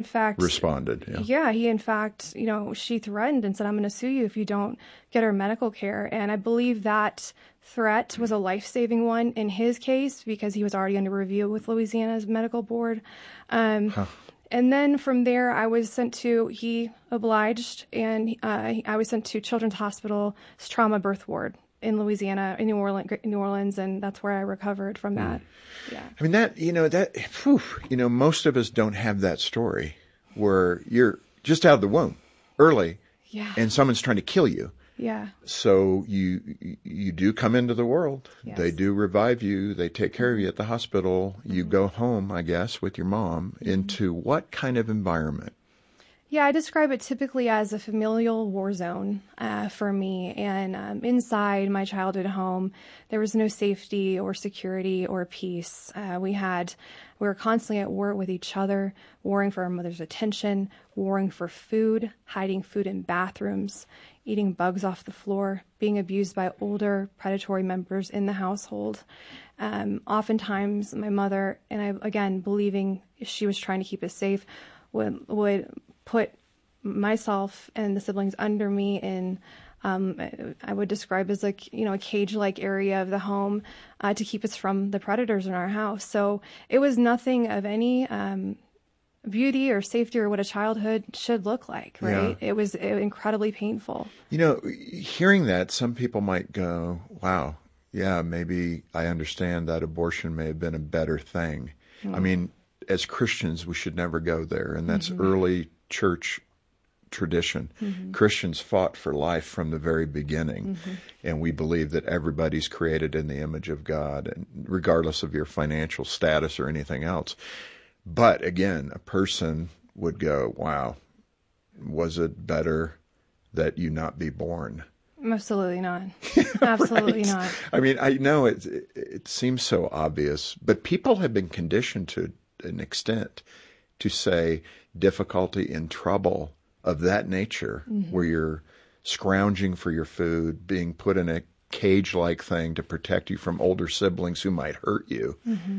fact responded. Yeah, he in fact, she threatened and said, "I'm going to sue you if you don't get her medical care." And I believe that threat was a life-saving one in his case because he was already under review with Louisiana's medical board. And then from there, he obliged, and I was sent to Children's Hospital's trauma birth ward in Louisiana, in New Orleans, and that's where I recovered from that. Yeah. I mean, most of us don't have that story where you're just out of the womb early, and someone's trying to kill you. Yeah. So you do come into the world. Yes. They do revive you. They take care of you at the hospital. You go home, I guess, with your mom into what kind of environment? Yeah, I describe it typically as a familial war zone for me. And inside my childhood home, there was no safety or security or peace. We were constantly at war with each other, warring for our mother's attention, warring for food, hiding food in bathrooms, eating bugs off the floor, being abused by older predatory members in the household. Oftentimes, my mother, and I, again, believing she was trying to keep us safe, would put myself and the siblings under me in, I would describe as a cage-like area of the home to keep us from the predators in our house. So it was nothing of any beauty or safety or what a childhood should look like, right? Yeah. It was incredibly painful. Hearing that, some people might go, wow, yeah, maybe I understand that abortion may have been a better thing. I mean, as Christians, we should never go there, and that's early church tradition. Christians fought for life from the very beginning, and we believe that everybody's created in the image of God, and regardless of your financial status or anything else. But again, a person would go, wow, was it better that you not be born? Absolutely not. Absolutely Right? not. I mean, I know it seems so obvious, but people have been conditioned to an extent to say difficulty and trouble of that nature, where you're scrounging for your food, being put in a cage-like thing to protect you from older siblings who might hurt you.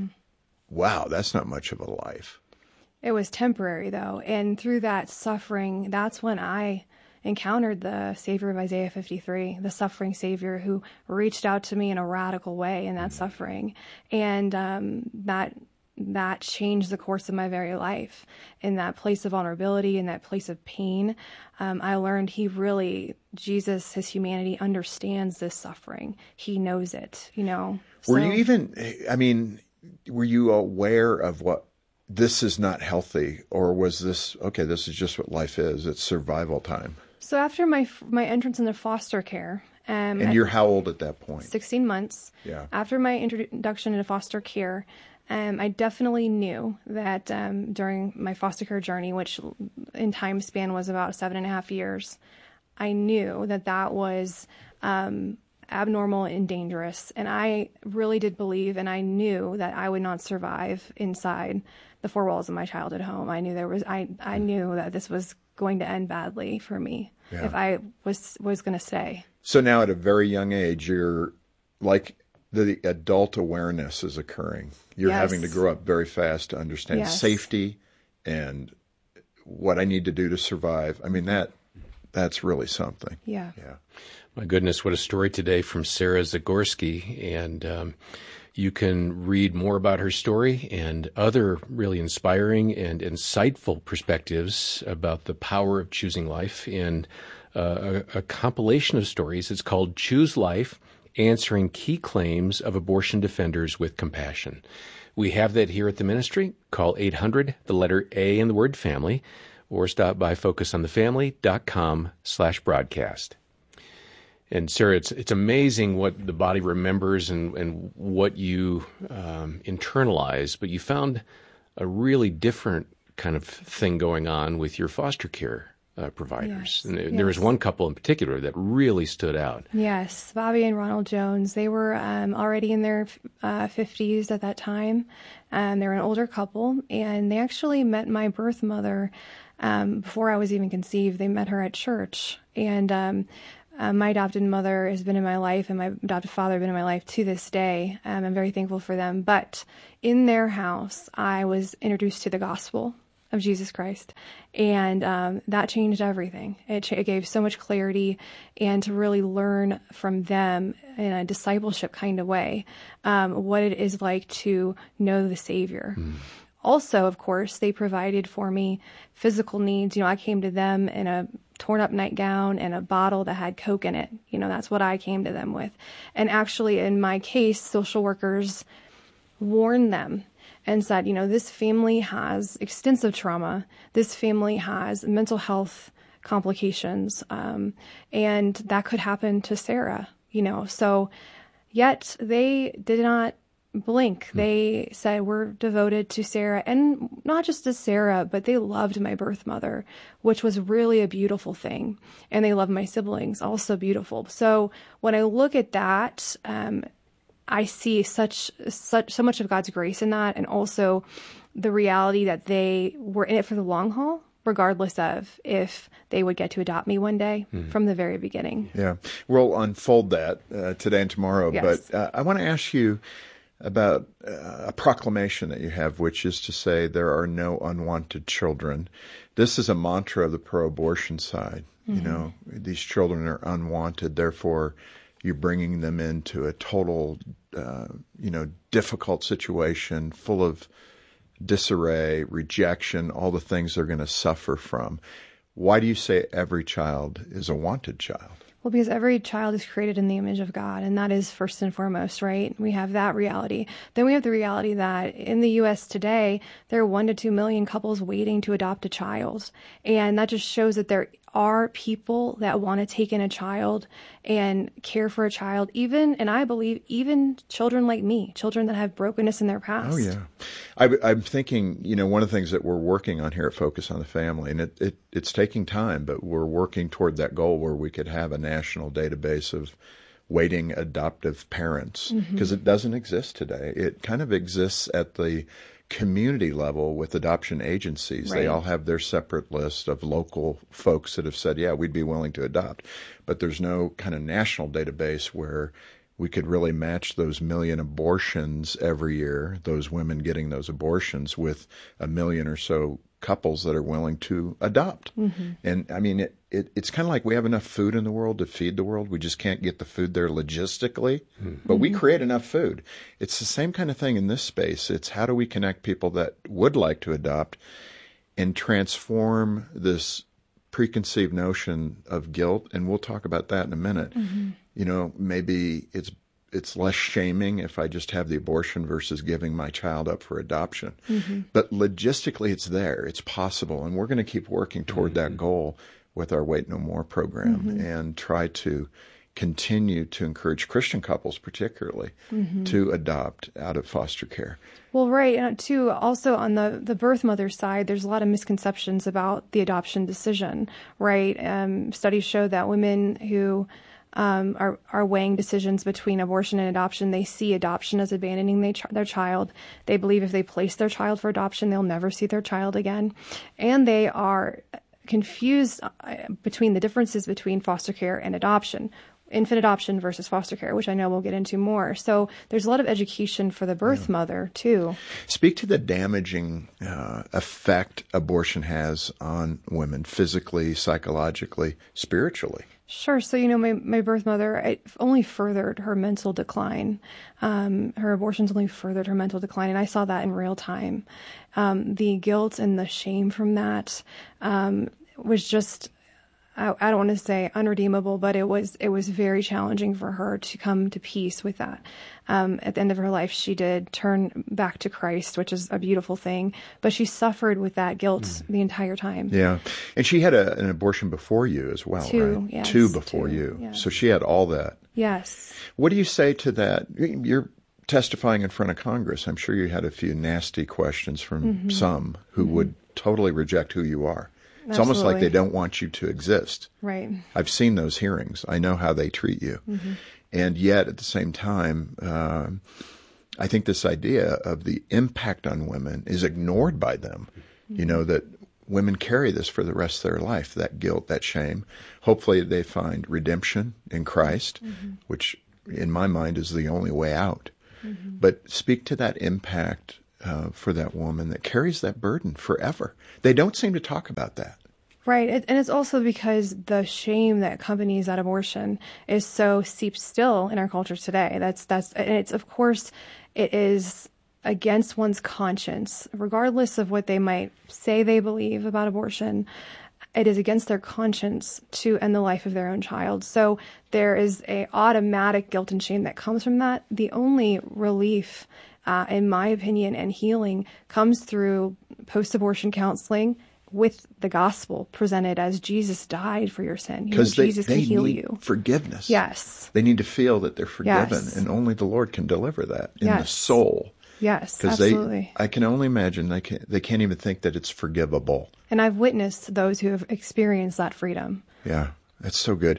Wow, that's not much of a life. It was temporary, though. And through that suffering, that's when I encountered the Savior of Isaiah 53, the suffering Savior who reached out to me in a radical way in that suffering. And that changed the course of my very life. In that place of vulnerability, in that place of pain, I learned Jesus, his humanity, understands this suffering. He knows it, Were you aware of what, this is not healthy, or was this, okay, this is just what life is, it's survival time? So after my entrance into foster care, and you're how old at that point? 16 months. Yeah. After my introduction into foster care, I definitely knew that during my foster care journey, which in time span was about 7.5 years, I knew that was abnormal and dangerous. And I really did believe, and I knew that I would not survive inside the four walls of my childhood home. I knew I knew that this was going to end badly for me if I was going to stay. So now at a very young age, you're like, the adult awareness is occurring. You're having to grow up very fast to understand safety and what I need to do to survive. I mean, that's really something. Yeah. My goodness, what a story today from Sarah Zagorski. And you can read more about her story and other really inspiring and insightful perspectives about the power of choosing life in a compilation of stories. It's called Choose Life: Answering Key Claims of Abortion Defenders with Compassion. We have that here at the ministry. Call 800, the letter A in the word family, or stop by focusonthefamily.com/broadcast. And Sarah, it's amazing what the body remembers and what you internalize, but you found a really different kind of thing going on with your foster care providers. Yes, and there was one couple in particular that really stood out. Yes, Bobby and Ronald Jones. They were already in their 50s at that time. They were an older couple, and they actually met my birth mother before I was even conceived. They met her at church, and my adopted mother has been in my life, and my adopted father have been in my life to this day. I'm very thankful for them. But in their house, I was introduced to the gospel of Jesus Christ. And that changed everything. It gave so much clarity, and to really learn from them in a discipleship kind of way what it is like to know the Savior. Also, of course, they provided for me physical needs. I came to them in a torn up nightgown and a bottle that had Coke in it. That's what I came to them with. And actually, in my case, social workers warned them and said, this family has extensive trauma. This family has mental health complications. And that could happen to Sarah, So yet they did not blink. They said, we're devoted to Sarah, and not just to Sarah, but they loved my birth mother, which was really a beautiful thing. And they loved my siblings, also beautiful. So when I look at that, I see so much of God's grace in that, and also the reality that they were in it for the long haul, regardless of if they would get to adopt me one day from the very beginning. Yeah. We'll unfold that today and tomorrow. Yes. But I want to ask you about a proclamation that you have, which is to say there are no unwanted children. This is a mantra of the pro-abortion side. These children are unwanted, therefore you're bringing them into a total, difficult situation full of disarray, rejection, all the things they're going to suffer from. Why do you say every child is a wanted child? Well, because every child is created in the image of God, and that is first and foremost, right? We have that reality. Then we have the reality that in the U.S. today, there are 1 to 2 million couples waiting to adopt a child. And that just shows that there are people that want to take in a child and care for a child, and I believe even children like me, children that have brokenness in their past. Oh, yeah. I'm thinking, one of the things that we're working on here at Focus on the Family, and it's taking time, but we're working toward that goal where we could have a national database of waiting adoptive parents, because it doesn't exist today. It kind of exists at the community level with adoption agencies. Right. They all have their separate list of local folks that have said, yeah, we'd be willing to adopt. But there's no kind of national database where we could really match those million abortions every year, those women getting those abortions, with a million or so couples that are willing to adopt. And I mean, it's kind of like we have enough food in the world to feed the world. We just can't get the food there logistically, but we create enough food. It's the same kind of thing in this space. It's how do we connect people that would like to adopt and transform this preconceived notion of guilt. And we'll talk about that in a minute. Maybe it's less shaming if I just have the abortion versus giving my child up for adoption. But logistically, it's there. It's possible. And we're going to keep working toward that goal with our Wait No More program and try to continue to encourage Christian couples particularly to adopt out of foster care. Well, right. And too, also on the birth mother side, there's a lot of misconceptions about the adoption decision, right? Studies show that women who are weighing decisions between abortion and adoption, they see adoption as abandoning their child. They believe if they place their child for adoption, they'll never see their child again. And they are confused between the differences between foster care and adoption. Infant adoption versus foster care, which I know we'll get into more. So there's a lot of education for the birth mother, too. Speak to the damaging effect abortion has on women, physically, psychologically, spiritually. Sure. So, my birth mother, it only furthered her mental decline. Her abortions only furthered her mental decline, and I saw that in real time. The guilt and the shame from that was just, I don't want to say unredeemable, but it was very challenging for her to come to peace with that. At the end of her life, she did turn back to Christ, which is a beautiful thing, but she suffered with that guilt the entire time. Yeah. And she had an abortion before you as well, right? Yes, two before you. Yes. So she had all that. Yes. What do you say to that? You're testifying in front of Congress. I'm sure you had a few nasty questions from some who would totally reject who you are. It's almost like they don't want you to exist. Right. I've seen those hearings. I know how they treat you. And yet, at the same time, I think this idea of the impact on women is ignored by them. That women carry this for the rest of their life, that guilt, that shame. Hopefully they find redemption in Christ, which in my mind is the only way out. But speak to that impact for that woman that carries that burden forever. They don't seem to talk about that. Right. And it's also because the shame that accompanies that abortion is so seeped still in our culture today. And it's, of course, it is against one's conscience, regardless of what they might say they believe about abortion. It is against their conscience to end the life of their own child. So there is a automatic guilt and shame that comes from that. The only relief, in my opinion, and healing comes through post-abortion counseling with the gospel presented as Jesus died for your sin. Because Jesus can heal need you. Forgiveness. Yes. They need to feel that they're forgiven, Yes. and only the Lord can deliver that in Yes. the soul. Yes, Because absolutely. I can only imagine they can't even think that it's forgivable. And I've witnessed those who have experienced that freedom. Yeah, that's so good.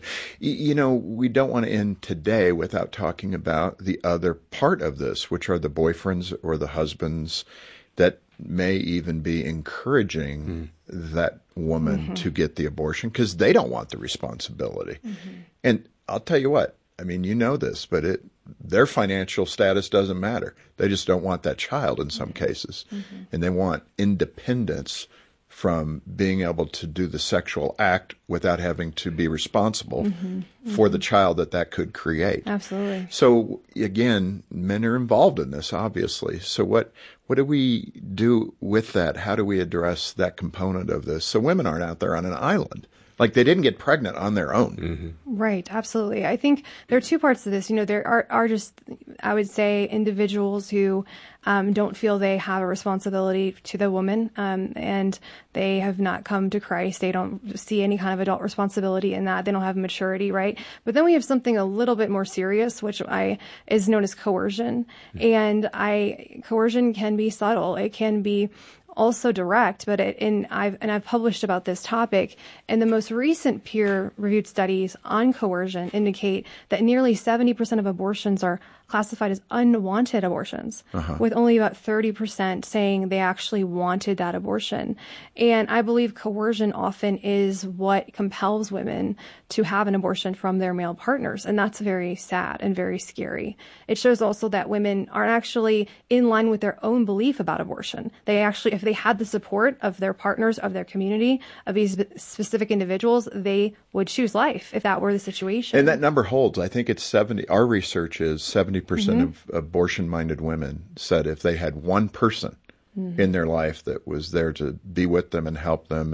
We don't want to end today without talking about the other part of this, which are the boyfriends or the husbands that may even be encouraging that woman to get the abortion because they don't want the responsibility. And I'll tell you what, I mean, you know this, but their financial status doesn't matter. They just don't want that child in some cases. And they want independence from being able to do the sexual act without having to be responsible for the child that could create. Absolutely. So again, men are involved in this, obviously. So what do we do with that? How do we address that component of this? So women aren't out there on an island. Like they didn't get pregnant on their own. Right, absolutely. I think there are two parts to this. There are just, I would say, individuals who don't feel they have a responsibility to the woman, and they have not come to Christ. They don't see any kind of adult responsibility in that. They don't have maturity, right? But then we have something a little bit more serious, which is known as coercion. And coercion can be subtle. It can be also direct, but I've published about this topic, and the most recent peer-reviewed studies on coercion indicate that nearly 70% of abortions are classified as unwanted abortions, with only about 30% saying they actually wanted that abortion. And I believe coercion often is what compels women to have an abortion from their male partners, and that's very sad and very scary. It shows also that women aren't actually in line with their own belief about abortion. They actually, if they had the support of their partners, of their community, of these specific individuals, they would choose life if that were the situation. And that number holds. I think it's 70. Our research is 70% of abortion-minded women said if they had one person in their life that was there to be with them and help them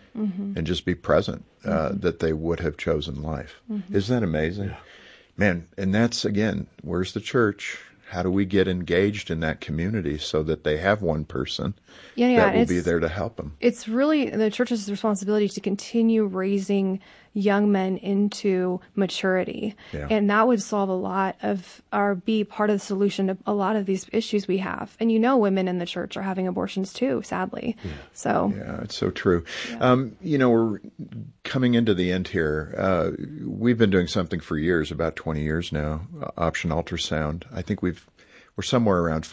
and just be present, that they would have chosen life. Isn't that amazing? Yeah. Man, and that's, again, where's the church? How do we get engaged in that community so that they have one person that will be there to help them? It's really the church's responsibility to continue raising young men into maturity. Yeah. And that would solve a lot of, or be part of the solution to a lot of these issues we have. And women in the church are having abortions too, sadly. Yeah. So. Yeah, it's so true. Yeah. We're coming into the end here. We've been doing something for years, about 20 years now, option ultrasound. I think we're somewhere around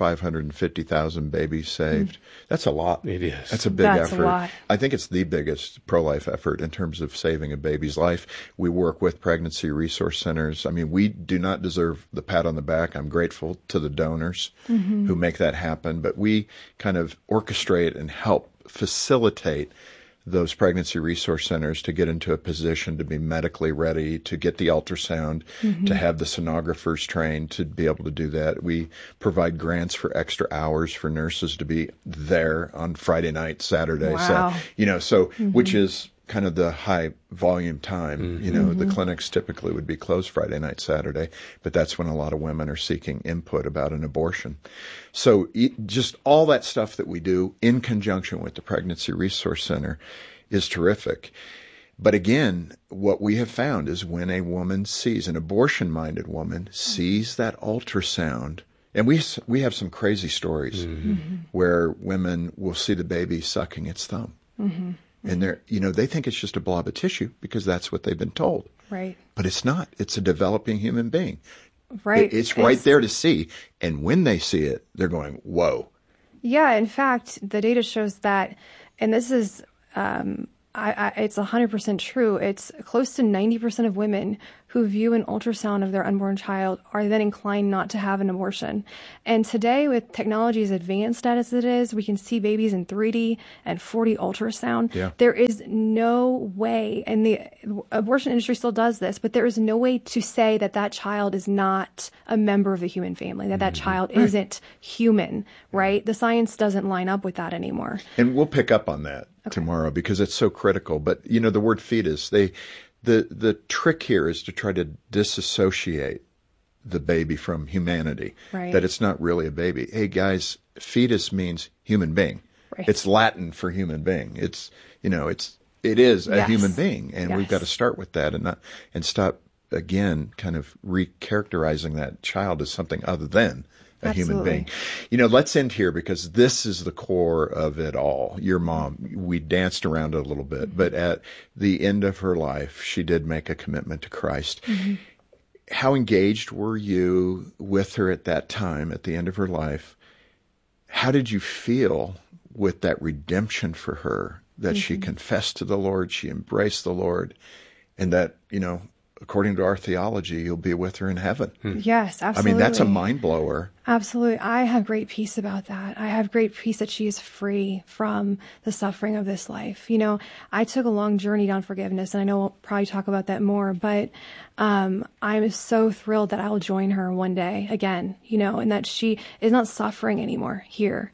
550,000 babies saved. That's a lot. It is. That's a big effort. A lot. I think it's the biggest pro-life effort in terms of saving a baby's life. We work with pregnancy resource centers. I mean, we do not deserve the pat on the back. I'm grateful to the donors who make that happen. But we kind of orchestrate and help facilitate those pregnancy resource centers to get into a position to be medically ready, to get the ultrasound, to have the sonographers trained to be able to do that. We provide grants for extra hours for nurses to be there on Friday night, Saturday. Wow. Which is kind of the high volume time. The clinics typically would be closed Friday night, Saturday, but that's when a lot of women are seeking input about an abortion. So just all that stuff that we do in conjunction with the Pregnancy Resource Center is terrific. But again, what we have found is when a woman sees, an abortion-minded woman sees that ultrasound, and we have some crazy stories where women will see the baby sucking its thumb. And they think it's just a blob of tissue because that's what they've been told. Right. But it's not. It's a developing human being. Right. It's right there to see. And when they see it, they're going, whoa. Yeah. In fact, the data shows that, and this is, it's 100% true. It's close to 90% of women who view an ultrasound of their unborn child are then inclined not to have an abortion. And today, with technology as advanced as it is, we can see babies in 3D and 4D ultrasound. Yeah. There is no way, and the abortion industry still does this, but there is no way to say that that child is not a member of the human family, that that child isn't human, right? The science doesn't line up with that anymore. And we'll pick up on that tomorrow because it's so critical. But, you know, the word fetus, the trick here is to try to disassociate the baby from humanity, Right. that it's not really a baby. Hey, guys, fetus means human being. Right. It's Latin for human being. It's, you know, it is a Yes. human being. And we've Yes. got to start with that and stop, again, kind of recharacterizing that child as something other than a human Absolutely. being. You know, let's end here because this is the core of it all. Your mom, we danced around it a little bit, but at the end of her life, she did make a commitment to Christ. Mm-hmm. How engaged were you with her at that time, at the end of her life? How did you feel with that redemption for her, that she confessed to the Lord, she embraced the Lord, and that, you know, according to our theology, you'll be with her in heaven? Yes, absolutely. I mean, that's a mind blower. Absolutely. I have great peace about that. I have great peace that she is free from the suffering of this life. You know, I took a long journey down forgiveness, and I know we'll probably talk about that more, but I'm so thrilled that I'll join her one day again, you know, and that she is not suffering anymore here.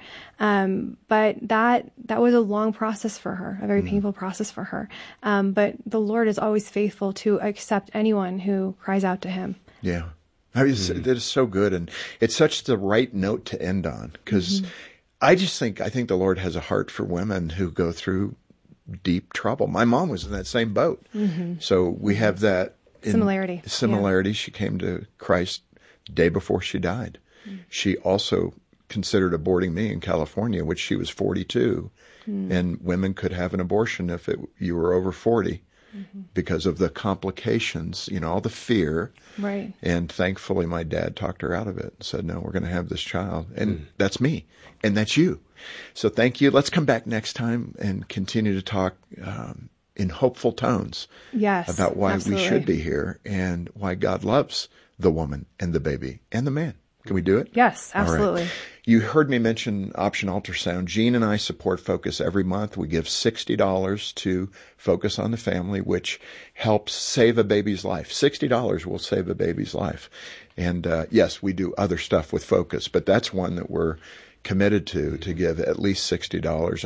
But that was a long process for her, a very painful process for her. But the Lord is always faithful to accept anyone who cries out to him. Yeah. I mean, that is so good. And it's such the right note to end on because I think the Lord has a heart for women who go through deep trouble. My mom was in that same boat. So we have that Similarity. Similarity. She came to Christ day before she died. She also considered aborting me in California, which she was 42. And women could have an abortion if you were over 40. Because of the complications, you know, all the fear. Right. And thankfully, my dad talked her out of it and said, no, we're going to have this child. And that's me. And that's you. So thank you. Let's come back next time and continue to talk in hopeful tones Yes, about why absolutely. we should be here and why God loves the woman and the baby and the man. Can we do it? Yes, All right. absolutely. You heard me mention Option Ultrasound. Jean and I support Focus every month. We give $60 to Focus on the Family, which helps save a baby's life. $60 will save a baby's life. And yes, we do other stuff with Focus, but that's one that we're committed to give at least $60,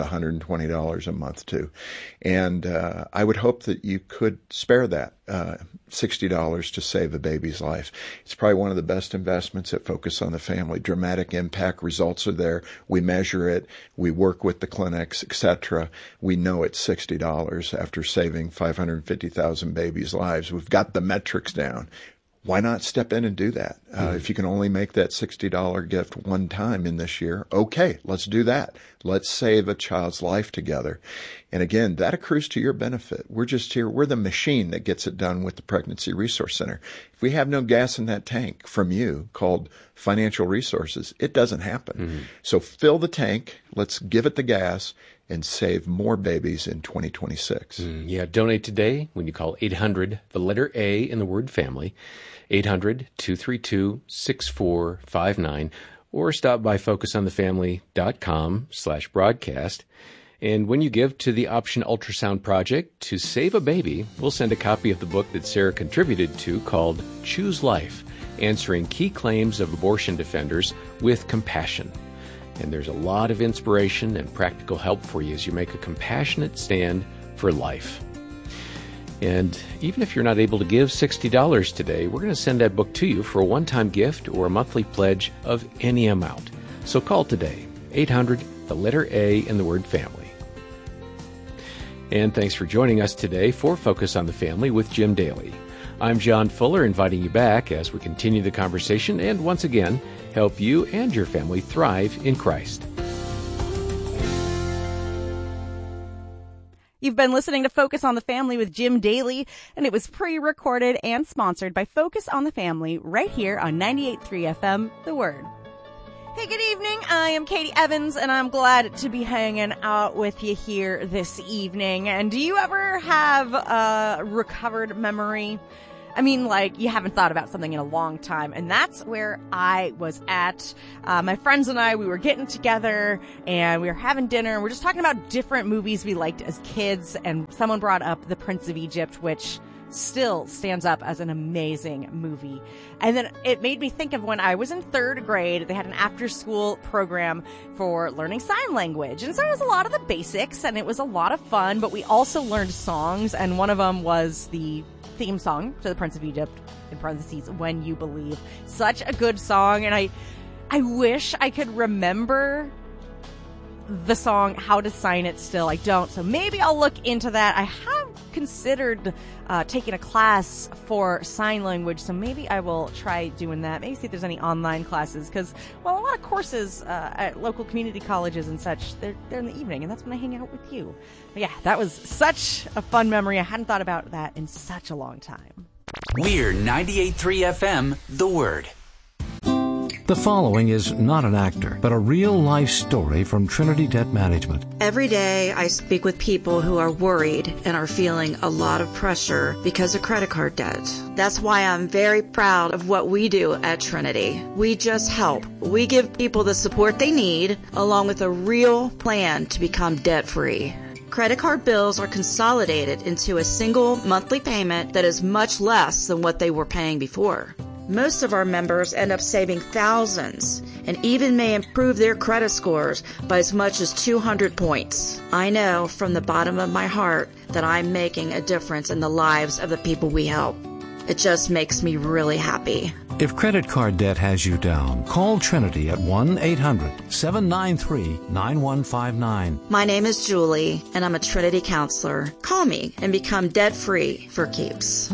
$120 a month to. And I would hope that you could spare that $60 to save a baby's life. It's probably one of the best investments at Focus on the Family. Dramatic impact, results are there. We measure it. We work with the clinics, etc. We know it's $60 after saving 550,000 babies' lives. We've got the metrics down. Why not step in and do that? If you can only make that $60 gift one time in this year, okay, let's do that. Let's save a child's life together. And again, that accrues to your benefit. We're just here. We're the machine that gets it done with the Pregnancy Resource Center. If we have no gas in that tank from you called financial resources, it doesn't happen. So fill the tank. Let's give it the gas and save more babies in 2026. Yeah, donate today when you call 800, the letter A in the word family, 800-232-6459, or stop by focusonthefamily.com/broadcast. And when you give to the Option Ultrasound Project to save a baby, we'll send a copy of the book that Sarah contributed to called Choose Life, Answering Key Claims of Abortion Defenders with Compassion. And there's a lot of inspiration and practical help for you as you make a compassionate stand for life. And even if you're not able to give $60 today, we're going to send that book to you for a one-time gift or a monthly pledge of any amount. So call today, 800, the letter A in the word family. And thanks for joining us today for Focus on the Family with Jim Daly. I'm John Fuller, inviting you back as we continue the conversation and once again, help you and your family thrive in Christ. You've been listening to Focus on the Family with Jim Daly, and it was pre-recorded and sponsored by Focus on the Family right here on 98.3 FM, The Word. Hey, good evening. I am Katie Evans, and I'm glad to be hanging out with you here this evening. And do you ever have a recovered memory I mean, like, you haven't thought about something in a long time. And that's where I was at. My friends and I, we were getting together and we were having dinner and we're just talking about different movies we liked as kids. And someone brought up The Prince of Egypt, which still stands up as an amazing movie. And then it made me think of when I was in third grade, they had an after-school program for learning sign language. And so it was a lot of the basics, and it was a lot of fun, but we also learned songs, and one of them was the theme song to The Prince of Egypt, in parentheses, When You Believe. Such a good song, and I wish I could remember the song, how to sign it still. I don't, so maybe I'll look into that. I have considered taking a class for sign language, so maybe I will try doing that. Maybe see if there's any online classes, because, well, a lot of courses at local community colleges and such, they're in the evening, and that's when I hang out with you. But yeah, that was such a fun memory. I hadn't thought about that in such a long time. We're 98.3 FM, The Word. The following is not an actor, but a real-life story from Trinity Debt Management. Every day I speak with people who are worried and are feeling a lot of pressure because of credit card debt. That's why I'm very proud of what we do at Trinity. We just help. We give people the support they need, along with a real plan to become debt-free. Credit card bills are consolidated into a single monthly payment that is much less than what they were paying before. Most of our members end up saving thousands and even may improve their credit scores by as much as 200 points. I know from the bottom of my heart that I'm making a difference in the lives of the people we help. It just makes me really happy. If credit card debt has you down, call Trinity at 1-800-793-9159. My name is Julie, and I'm a Trinity counselor. Call me and become debt-free for keeps.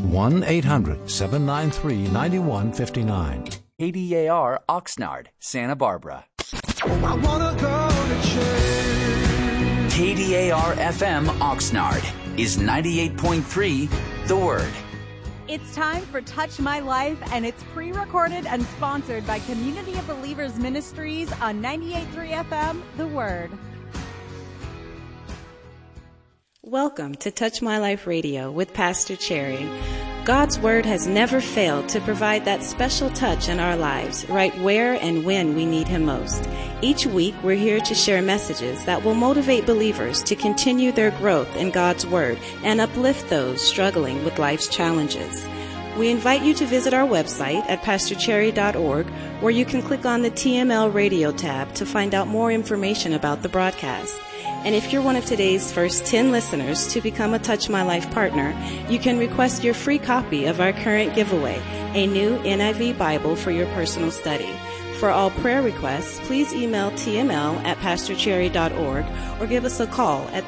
1-800-793-9159. KDAR Oxnard, Santa Barbara. I wanna go to church. KDAR FM Oxnard is 98.3 The Word. It's time for Touch My Life, and it's pre-recorded and sponsored by Community of Believers Ministries on 98.3 FM, The Word. Welcome to Touch My Life Radio with Pastor Cherry. God's Word has never failed to provide that special touch in our lives, right where and when we need Him most. Each week, we're here to share messages that will motivate believers to continue their growth in God's Word and uplift those struggling with life's challenges. We invite you to visit our website at pastorcherry.org, where you can click on the TML Radio tab to find out more information about the broadcast. And if you're one of today's first 10 listeners to become a Touch My Life partner, you can request your free copy of our current giveaway, a new NIV Bible for your personal study. For all prayer requests, please email tml@pastorcherry.org or give us a call at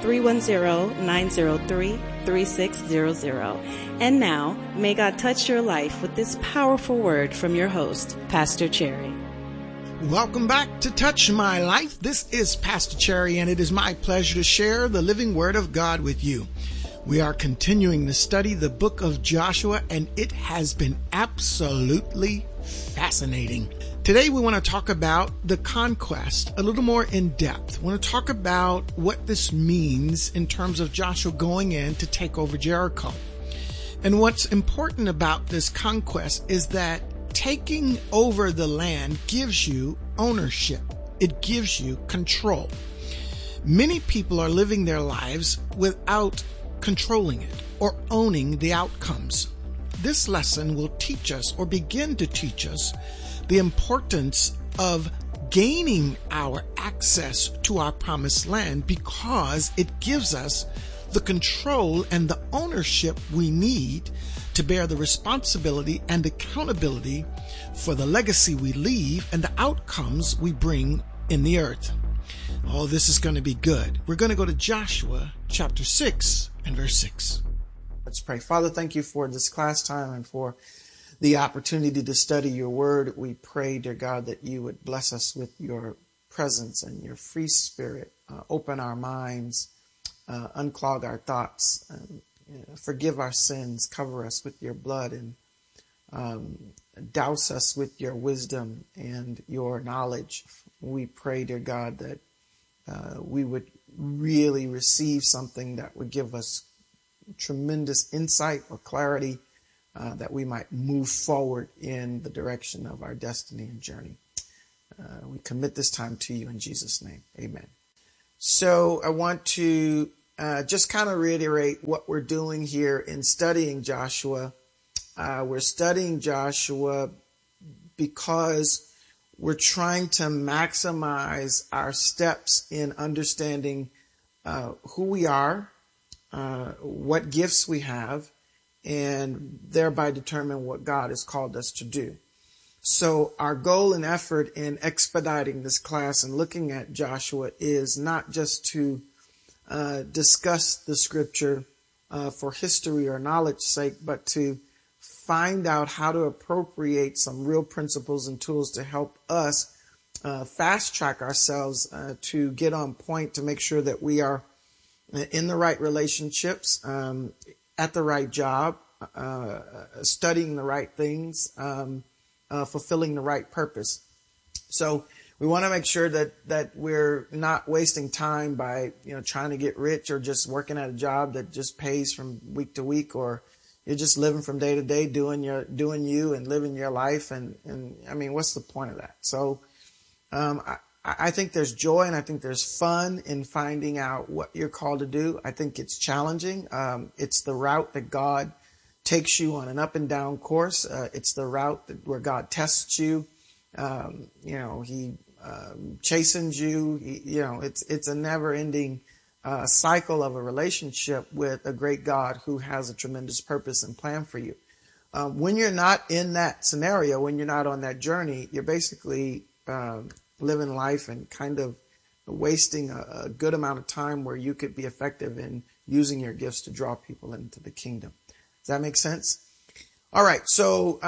310-903-3600. And now, may God touch your life with this powerful word from your host, Pastor Cherry. Welcome back to Touch My Life. This is Pastor Cherry, and it is my pleasure to share the living Word of God with you. We are continuing to study the book of Joshua, and it has been absolutely fascinating. Today we want to talk about the conquest a little more in depth. We want to talk about what this means in terms of Joshua going in to take over Jericho. And what's important about this conquest is that taking over the land gives you ownership. It gives you control. Many people are living their lives without controlling it or owning the outcomes. This lesson will teach us, or begin to teach us, the importance of gaining our access to our promised land, because it gives us the control and the ownership we need to bear the responsibility and accountability for the legacy we leave and the outcomes we bring in the earth. Oh, this is going to be good. We're going to go to Joshua chapter 6 and verse 6. Let's pray. Father, thank you for this class time and for the opportunity to study your word. We pray, dear God, that you would bless us with your presence and your free spirit. Open our minds, unclog our thoughts, forgive our sins, cover us with your blood, and douse us with your wisdom and your knowledge. We pray, dear God, that we would really receive something that would give us tremendous insight or clarity that we might move forward in the direction of our destiny and journey. We commit this time to you in Jesus' name. Amen. So I want to just kind of reiterate what we're doing here in studying Joshua. We're studying Joshua because we're trying to maximize our steps in understanding who we are, what gifts we have, and thereby determine what God has called us to do. So our goal and effort in expediting this class and looking at Joshua is not just to discuss the scripture for history or knowledge's sake, but to find out how to appropriate some real principles and tools to help us fast track ourselves to get on point, to make sure that we are in the right relationships, at the right job, studying the right things, fulfilling the right purpose. So we want to make sure that we're not wasting time by, trying to get rich or just working at a job that just pays from week to week, or you're just living from day to day, doing you and living your life. And I mean, what's the point of that? So, I think there's joy and I think there's fun in finding out what you're called to do. I think it's challenging. It's the route that God takes you on an up and down course. It's the route where God tests you. He chastens you. It's a never ending cycle of a relationship with a great God who has a tremendous purpose and plan for you. When you're not in that scenario, when you're not on that journey, you're basically living life and kind of wasting a good amount of time where you could be effective in using your gifts to draw people into the kingdom. Does that make sense? All right. So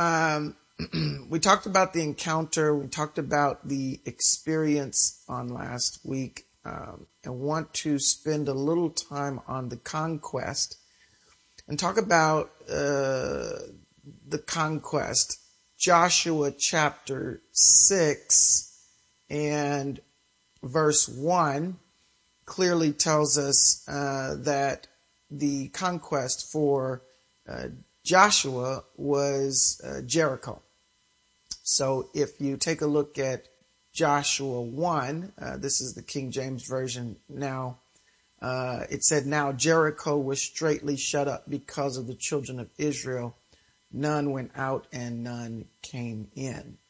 we talked about the encounter. We talked about the experience on last week. I want to spend a little time on the conquest and talk about the conquest. Joshua chapter 6 and verse 1 clearly tells us that the conquest for Joshua was Jericho. So if you take a look at Joshua 1, this is the King James Version now, it said, "Now Jericho was straitly shut up because of the children of Israel. None went out and none came in."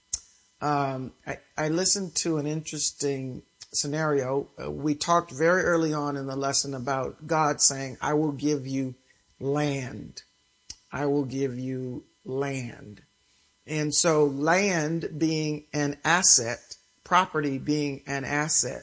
I listened to an interesting scenario. We talked very early on in the lesson about God saying, "I will give you land. I will give you land." And so land being an asset, property being an asset,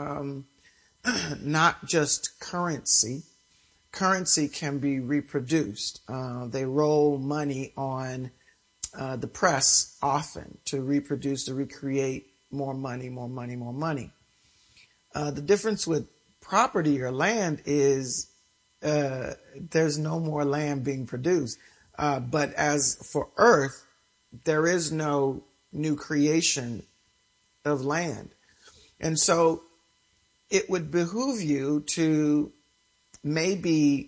not just currency. Currency can be reproduced. They roll money on the press often to reproduce, to recreate more money, more money, more money. The difference with property or land is there's no more land being produced. But as for earth, there is no new creation of land. And so it would behoove you to maybe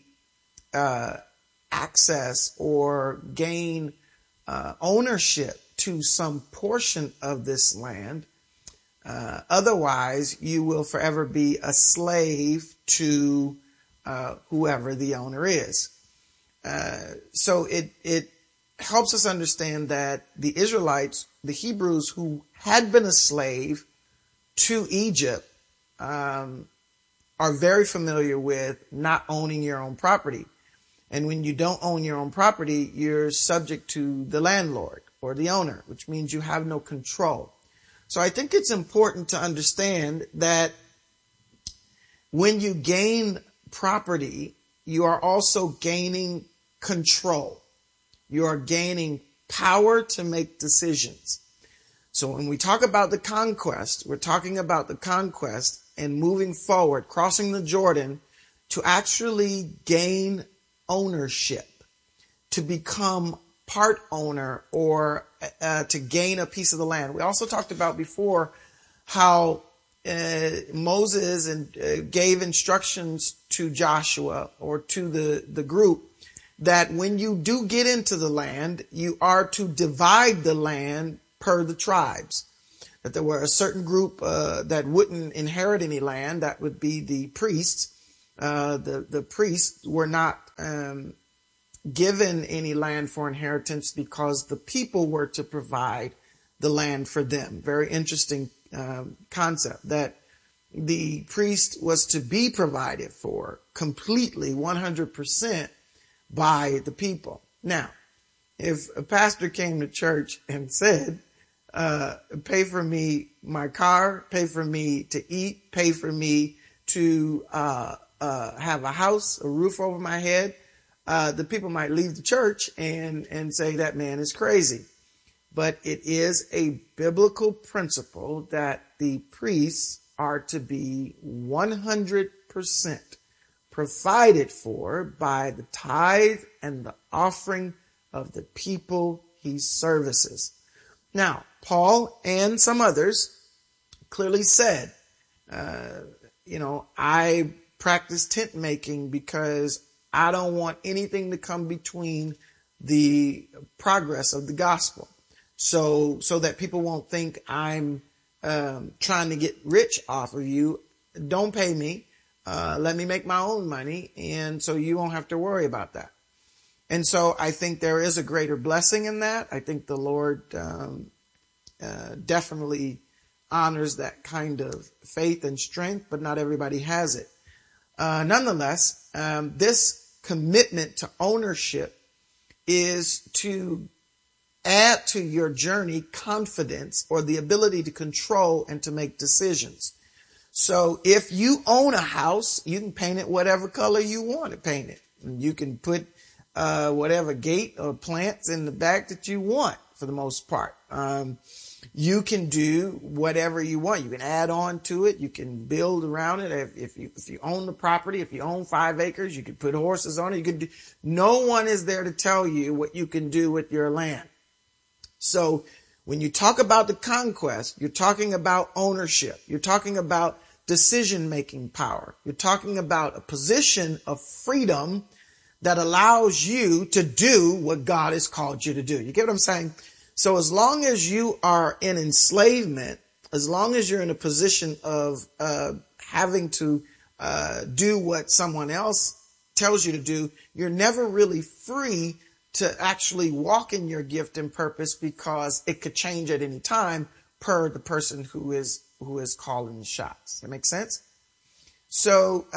access or gain ownership to some portion of this land. Otherwise, you will forever be a slave to whoever the owner is. So it helps us understand that the Israelites, the Hebrews who had been a slave to Egypt, are very familiar with not owning your own property. And when you don't own your own property, you're subject to the landlord or the owner, which means you have no control. So I think it's important to understand that when you gain property, you are also gaining control. You are gaining power to make decisions. So when we talk about the conquest, we're talking about the conquest and moving forward, crossing the Jordan to actually gain ownership, to become part owner, or to gain a piece of the land. We also talked about before how Moses gave instructions to Joshua or to the group that when you do get into the land, you are to divide the land per the tribes. That there were a certain group that wouldn't inherit any land. That would be the priests. The priests were not given any land for inheritance because the people were to provide the land for them. Very interesting concept, that the priest was to be provided for completely 100% by the people. Now, if a pastor came to church and said, pay for me my car, pay for me to eat, pay for me to have a house, a roof over my head, the people might leave the church and say that man is crazy. But it is a biblical principle that the priests are to be 100% provided for by the tithe and the offering of the people he services. Now, Paul and some others clearly said, I practice tent making because I don't want anything to come between the progress of the gospel. So that people won't think I'm trying to get rich off of you. Don't pay me. Let me make my own money. And so you won't have to worry about that. And so I think there is a greater blessing in that. I think the Lord definitely honors that kind of faith and strength, but not everybody has it. Nonetheless, this commitment to ownership is to add to your journey confidence or the ability to control and to make decisions. So if you own a house, you can paint it whatever color you want to paint it. You can put whatever gate or plants in the back that you want for the most part. You can do whatever you want. You can add on to it. You can build around it. If you own the property, if you own 5 acres, you can put horses on it. You can do. No one is there to tell you what you can do with your land. So when you talk about the conquest, you're talking about ownership. You're talking about decision-making power. You're talking about a position of freedom that allows you to do what God has called you to do. You get what I'm saying? So as long as you are in enslavement, as long as you're in a position of having to do what someone else tells you to do, you're never really free to actually walk in your gift and purpose, because it could change at any time per the person who is calling the shots. That makes sense? So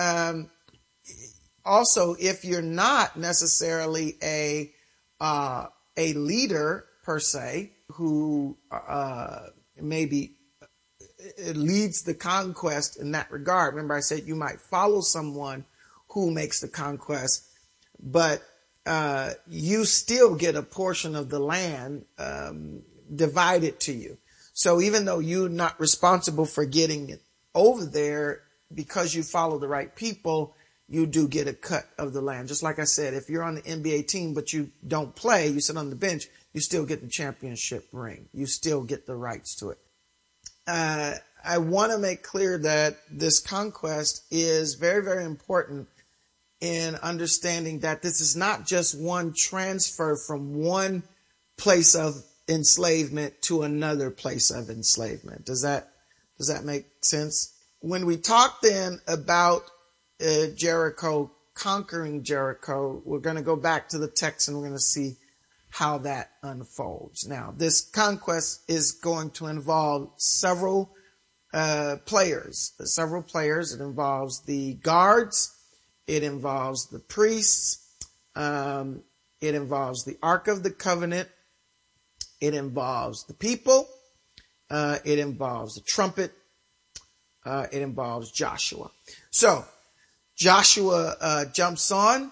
also, if you're not necessarily a leader per se, who maybe leads the conquest in that regard. Remember, I said you might follow someone who makes the conquest, but you still get a portion of the land divided to you. So even though you're not responsible for getting it over there, because you follow the right people, you do get a cut of the land. Just like I said, if you're on the NBA team but you don't play, you sit on the bench, you still get the championship ring. You still get the rights to it. I want to make clear that this conquest is very, very important in understanding that this is not just one transfer from one place of enslavement to another place of enslavement. Does that make sense? When we talk then about Jericho, conquering Jericho, we're going to go back to the text and we're going to see how that unfolds. Now, this conquest is going to involve several players. It involves the guards. It involves the priests. It involves the Ark of the Covenant. It involves the people. It involves the trumpet. It involves Joshua. So Joshua jumps on.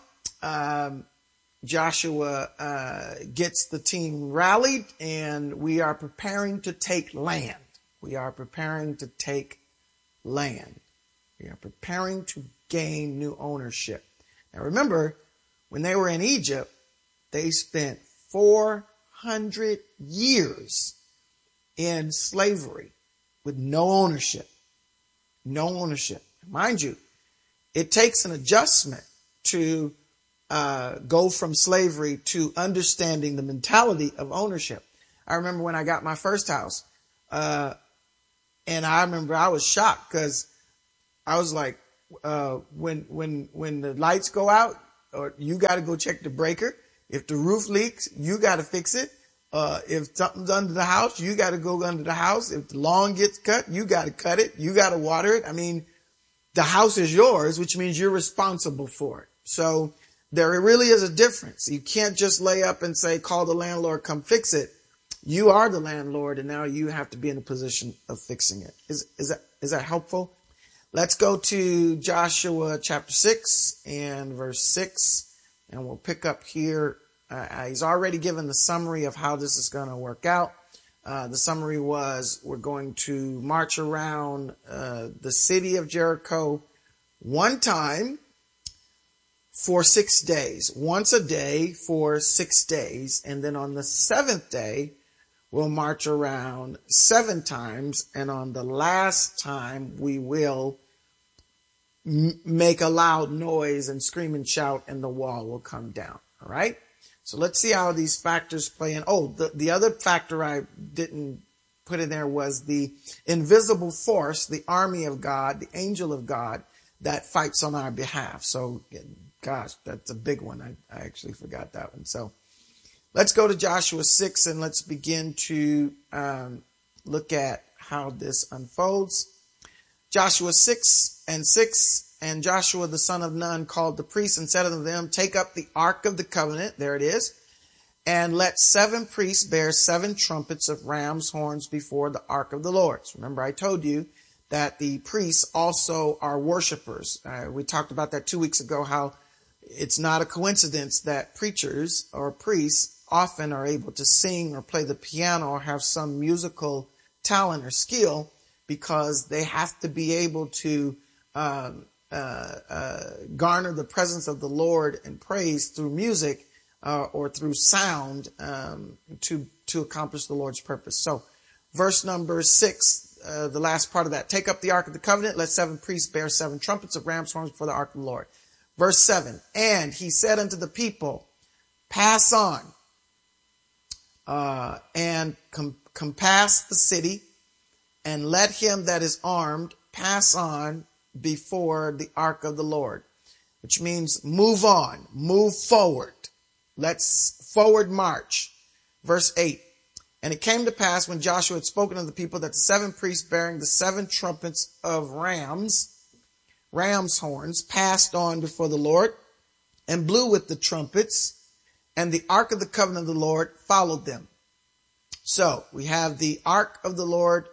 Joshua gets the team rallied, and we are preparing to take land. We are preparing to take land. We are preparing to gain new ownership. Now remember, when they were in Egypt, they spent 400 years in slavery with no ownership. No ownership. Mind you, it takes an adjustment to go from slavery to understanding the mentality of ownership. I remember when I got my first house, and I remember I was shocked because I was like, when the lights go out, or you got to go check the breaker. If the roof leaks, you got to fix it. If something's under the house, you got to go under the house. If the lawn gets cut, you got to cut it. You got to water it. I mean, the house is yours, which means you're responsible for it. So there really is a difference. You can't just lay up and say, call the landlord, come fix it. You are the landlord, and now you have to be in a position of fixing it. Is that helpful? Let's go to Joshua chapter 6 and verse 6, and we'll pick up here. He's already given the summary of how this is going to work out. The summary was we're going to march around the city of Jericho one time for 6 days, once a day for 6 days. And then on the seventh day, we'll march around 7 times. And on the last time, we will make a loud noise and scream and shout, and the wall will come down. All right. So let's see how these factors play in. Oh, the other factor I didn't put in there was the invisible force, the army of God, the angel of God that fights on our behalf. So, gosh, that's a big one. I actually forgot that one. So let's go to Joshua 6 and let's begin to look at how this unfolds. Joshua 6:6. And Joshua the son of Nun called the priests and said unto them, take up the ark of the covenant, there it is, and let 7 priests bear 7 trumpets of ram's horns before the ark of the Lord. So remember, I told you that the priests also are worshipers. We talked about that 2 weeks ago, how it's not a coincidence that preachers or priests often are able to sing or play the piano or have some musical talent or skill, because they have to be able to garner the presence of the Lord and praise through music or through sound to accomplish the Lord's purpose. So verse number 6, the last part of that, take up the ark of the covenant, let 7 priests bear 7 trumpets of ram's horns before the ark of the Lord. Verse 7, and he said unto the people, pass on and compass the city, and let him that is armed pass on before the ark of the Lord, which means move on, move forward. Let's forward march. Verse 8, and it came to pass when Joshua had spoken to the people that the 7 priests bearing the 7 trumpets of ram's horns passed on before the Lord and blew with the trumpets, and the ark of the covenant of the Lord followed them. So we have the ark of the Lord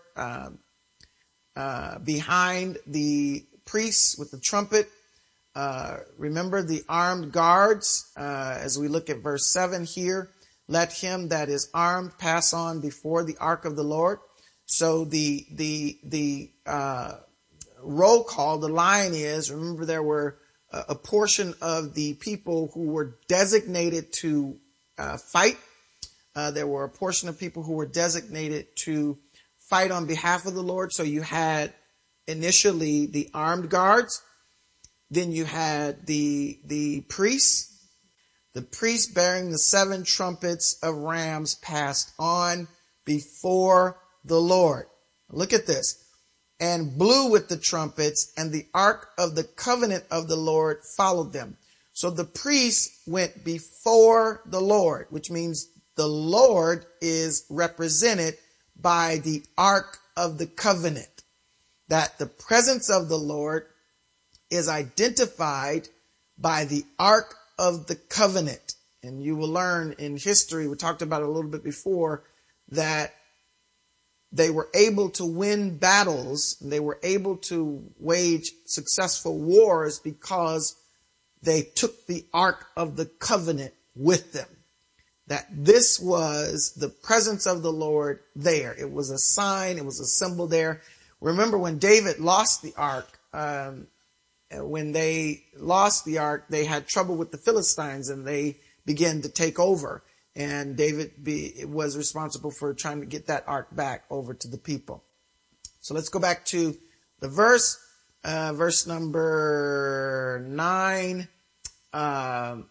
behind the priests with the trumpet. Remember the armed guards, as we look at verse 7 here, let him that is armed pass on before the ark of the Lord. So the roll call, the line is, remember there were a portion of the people who were designated to fight. There were a portion of people who were designated to fight on behalf of the Lord. So you had initially the armed guards, then you had the priests. The priests bearing the 7 trumpets of rams passed on before the Lord. Look at this. And blew with the trumpets, and the ark of the covenant of the Lord followed them. So the priests went before the Lord, which means the Lord is represented by the ark of the covenant. That the presence of the Lord is identified by the ark of the covenant. And you will learn in history, we talked about it a little bit before, that they were able to win battles, and they were able to wage successful wars because they took the ark of the covenant with them. That this was the presence of the Lord there. It was a sign, it was a symbol there. Remember when David lost the ark, when they lost the ark, they had trouble with the Philistines and they began to take over. And David was responsible for trying to get that ark back over to the people. So let's go back to the verse number 9.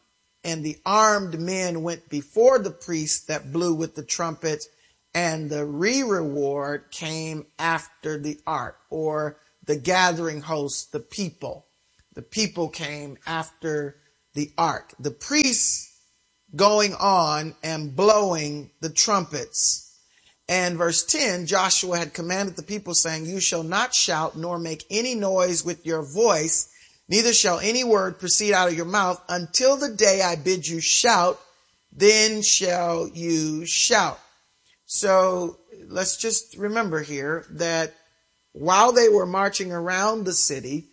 and the armed men went before the priests that blew with the trumpet, and the reward came after the ark, or the gathering host, the people. The people came after the ark. The priests going on and blowing the trumpets. And verse 10, Joshua had commanded the people, saying, "You shall not shout nor make any noise with your voice, neither shall any word proceed out of your mouth until the day I bid you shout, then shall you shout." So let's just remember here that while they were marching around the city,